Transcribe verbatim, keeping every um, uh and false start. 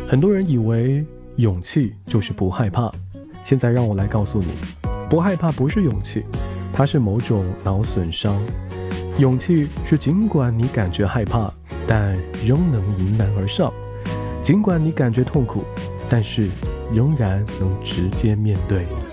很多人以为勇气就是不害怕，现在让我来告诉你，不害怕不是勇气，它是某种脑损伤。勇气是尽管你感觉害怕，但仍能迎难而上；尽管你感觉痛苦，但是仍然能直接面对。